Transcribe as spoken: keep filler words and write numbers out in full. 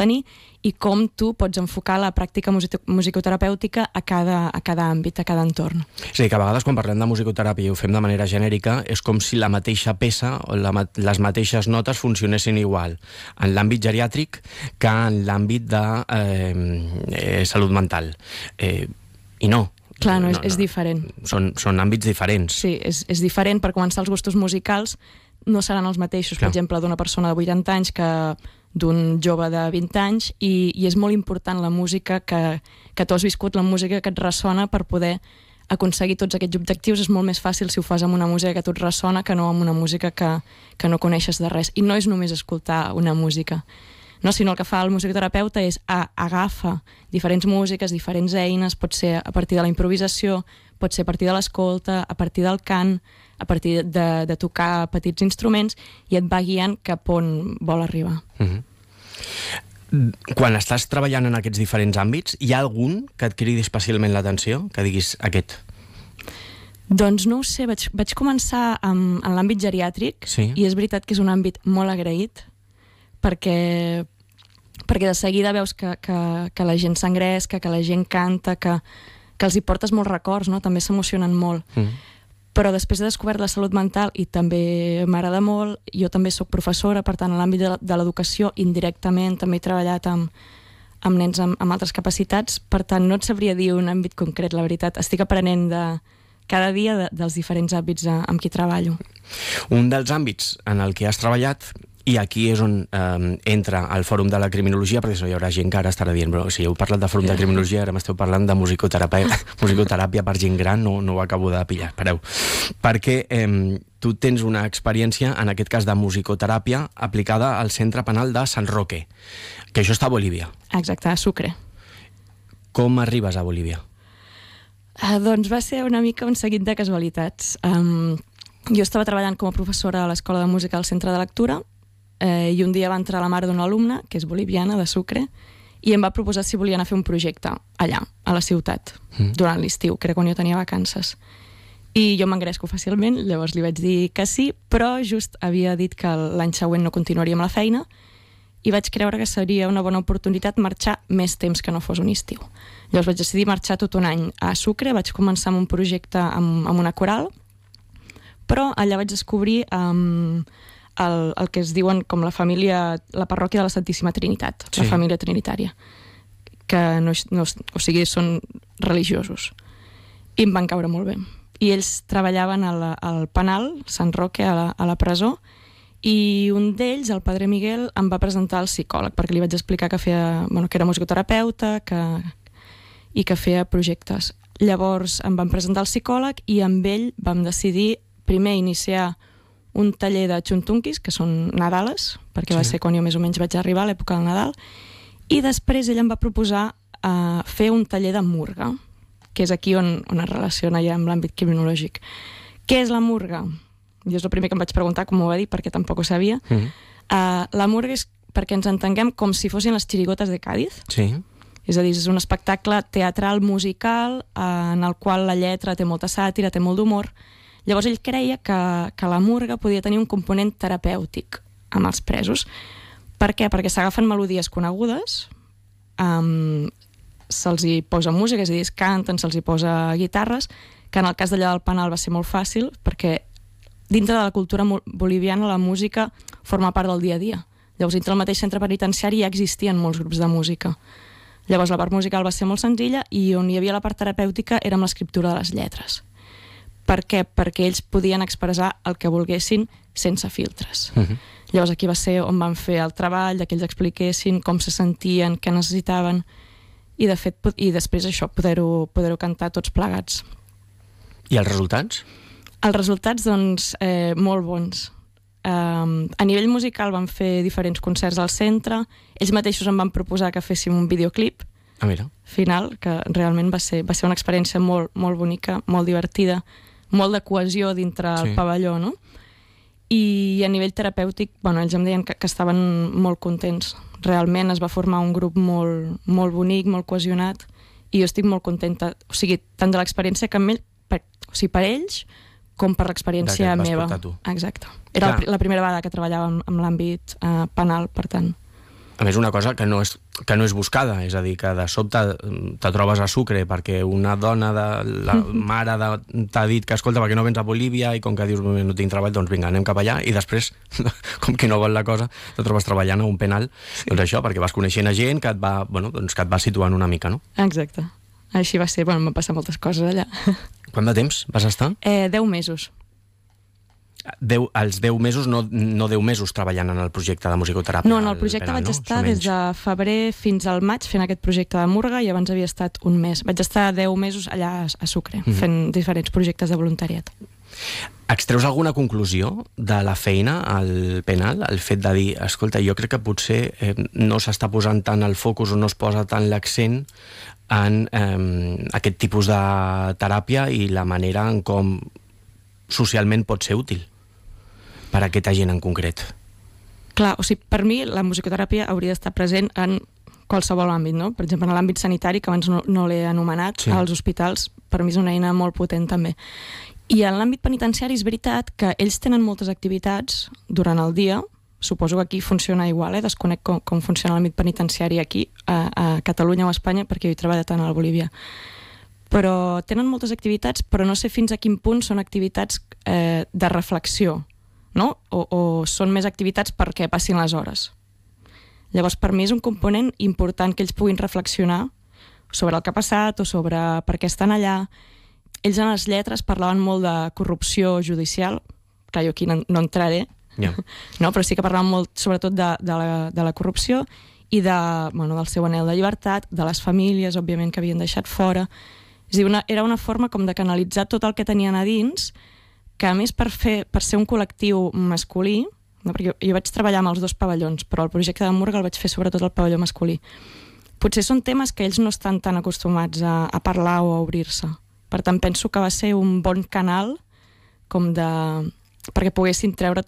tenir i com tu pots enfocar la pràctica musicoterapèutica a cada, a cada àmbit, a cada entorn. És a dir, que a vegades quan parlem de musicoteràpia i ho fem de manera genèrica és com si la mateixa peça o la, les mateixes notes funcionessin igual en l'àmbit geriàtric que en l'àmbit de eh, eh, salut mental. Eh, I no. Clar, no, no, és, és no. diferent. Són, són àmbits diferents. Sí, és, és diferent. Per començar, els gustos musicals no seran els mateixos, Clar. per exemple, d'una persona de vuitanta anys que d'un jove de vint anys, i, i és molt important la música que, que tu has viscut, la música que et ressona per poder aconseguir tots aquests objectius. És molt més fàcil si ho fas amb una música que a tu et ressona que no amb una música que, que no coneixes de res. I no és només escoltar una música, no, sinó el que fa el musicoterapeuta és a, agafa diferents músiques, diferents eines, pot ser a partir de la improvisació, pot ser a partir de l'escolta, a partir del cant, a partir de, de tocar petits instruments, i et va guiant cap on vol arribar. Mm-hmm. Quan estàs treballant en aquests diferents àmbits, hi ha algun que et cridi especialment l'atenció? Que diguis aquest? Doncs no ho sé, vaig, vaig començar en, en l'àmbit geriàtric, sí. i és veritat que és un àmbit molt agraït, perquè, perquè de seguida veus que, que, que la gent s'engresca, que la gent canta, que, que els hi portes molts records, no? També s'emocionen molt. Mm. Però després he descobert la salut mental i també m'agrada molt. Jo també sóc professora, per tant, en l'àmbit de, de l'educació, indirectament, també he treballat amb, amb nens amb, amb altres capacitats, per tant, no et sabria dir un àmbit concret, la veritat. Estic aprenent de, cada dia de, dels diferents àmbits amb qui treballo. Un dels àmbits en el que has treballat, i aquí és on eh, entra el Fòrum de la Criminologia, perquè hi haurà gent que ara estarà dient, però si heu parlat de Fòrum de Criminologia, ara m'esteu parlant de musicoteràpia, musicoteràpia per gent gran, no, no ho acabo de pillar, espereu. Perquè eh, tu tens una experiència, en aquest cas de musicoteràpia, aplicada al Centre Penal de San Roque, que això està a Bolívia. Exacte, a Sucre. Com arribes a Bolívia? Uh, doncs va ser una mica un seguit de casualitats. Um, jo estava treballant com a professora a l'Escola de Música al Centre de Lectura, Eh, i un dia va entrar la mare d'una alumna, que és boliviana, de Sucre, i em va proposar si volia anar a fer un projecte allà, a la ciutat, mm. durant l'estiu, que era quan jo tenia vacances. I jo m'engresco fàcilment, llavors li vaig dir que sí, però just havia dit que l'any següent no continuaríem la feina, i vaig creure que seria una bona oportunitat marxar més temps que no fos un estiu. Llavors vaig decidir marxar tot un any a Sucre, vaig començar amb un projecte amb, amb una coral, però allà vaig descobrir... Um, El, el que es diuen com la família, la parròquia de la Santíssima Trinitat, sí. La família trinitària, que no, no, o sigui, són religiosos, i em van caure molt bé. I ells treballaven al, al penal, Sant Roque, a la, a la presó, i un d'ells, el padre Miguel, em va presentar al psicòleg, perquè li vaig explicar que feia, bueno, que era musicoterapeuta, que, i que feia projectes. Llavors em van presentar al psicòleg i amb ell vam decidir primer iniciar un taller de xuntunquis, que són nadales, perquè sí. va ser quan jo més o menys vaig arribar a l'època del Nadal, i després ell em va proposar uh, fer un taller de murga, que és aquí on, on es relaciona ja amb l'àmbit criminològic. Què és la murga? Jo és el primer que em vaig preguntar, com ho va dir, perquè tampoc ho sabia. Mm. Uh, la murga és, perquè ens entenguem, com si fossin les xirigotes de Càdiz. Sí. És a dir, és un espectacle teatral musical uh, en el qual la lletra té molta sàtira, té molt d'humor. Llavors ell creia que, que la murga podia tenir un component terapèutic amb els presos. Per què? Perquè s'agafen melodies conegudes, um, se'ls hi posa música, és a dir, es canten, se'ls hi posa guitarres, que en el cas d'allà del penal va ser molt fàcil, perquè dintre de la cultura boliviana la música forma part del dia a dia. Llavors, dintre del mateix centre penitenciari ja existien molts grups de música. Llavors, la part musical va ser molt senzilla i on hi havia la part terapèutica era amb l'escriptura de les lletres. Per què? Perquè ells podien expressar el que volguessin sense filtres. Uh-huh. Llavors aquí va ser on van fer el treball, que ells expliquessin com se sentien, què necessitaven, i de fet, i després això, poder-ho poder-ho cantar tots plegats. I els resultats? Els resultats, doncs, eh, molt bons. Um, a nivell musical van fer diferents concerts al centre, ells mateixos em van proposar que féssim un videoclip ah, mira. final, que realment va ser, va ser una experiència molt, molt bonica, molt divertida, molt de cohesió dintre sí. el pavelló, no? I a nivell terapèutic, bueno, ells em deien que, que estaven molt contents. Realment es va formar un grup molt, molt bonic, molt cohesionat, i jo estic molt contenta, o sigui, tant de l'experiència que amb ell, per, o sigui, per ells, com per l'experiència meva. Tu. Exacte. Era la, la primera vegada que treballava amb, amb l'àmbit eh, penal, per tant. a més, una cosa que no és, que no és buscada, és a dir, que de sobte te trobes a Sucre perquè una dona de la mare de, t'ha dit que escolta, perquè no vens a Bolívia, i com que dius no tinc treball, doncs vinga, anem cap allà, i després, com qui no vol la cosa, te trobes treballant a un penal, sí. Doncs això, perquè vas coneixent a gent que et va, bueno, doncs que et va situant una mica, no? Exacte. Així va ser, bueno, m'han passat moltes coses allà. Quant de temps vas estar? Eh, deu mesos. Deu, els deu mesos, no, no deu mesos treballant en el projecte de musicoteràpia. No, en el projecte penal, vaig no? estar des de febrer fins al maig fent aquest projecte de Murga, i abans havia estat un mes. Vaig estar deu mesos allà a Sucre, mm-hmm. fent diferents projectes de voluntariat. Extreus alguna conclusió de la feina al penal? El fet de dir, escolta, jo crec que potser eh, no s'està posant tant el focus o no es posa tant l'accent en eh, aquest tipus de teràpia i la manera en com socialment pot ser útil per a aquesta gent en concret. Clar, o sigui, per mi la musicoteràpia hauria d'estar present en qualsevol àmbit, no? Per exemple, en l'àmbit sanitari, que abans no, no l'he anomenat, sí. Als hospitals, per mi és una eina molt potent també. I en l'àmbit penitenciari és veritat que ells tenen moltes activitats durant el dia, suposo que aquí funciona igual, eh? Desconec com, com funciona l'àmbit penitenciari aquí, a, a Catalunya o a Espanya, perquè jo he treballat tant a Bolívia. Però tenen moltes activitats, però no sé fins a quin punt són activitats eh, de reflexió, no? O, o són més activitats perquè passin les hores. Llavors, per mi és un component important que ells puguin reflexionar sobre el que ha passat o sobre per què estan allà. Ells en les lletres parlaven molt de corrupció judicial, clar, jo aquí no, no entraré, yeah. No? Però sí que parlaven molt sobretot de, de, la, de la corrupció i de, bueno, del seu anhel de llibertat, de les famílies, òbviament, que havien deixat fora. És a dir, una, era una forma com de canalitzar tot el que tenien a dins, que a més per, fer, per ser un col·lectiu masculí, no? Perquè jo, jo vaig treballar amb els dos pavellons, però el projecte de Murga el vaig fer sobretot al pavelló masculí. Potser són temes que ells no estan tan acostumats a, a parlar o a obrir-se. Per tant, penso que va ser un bon canal com de... perquè poguessin treure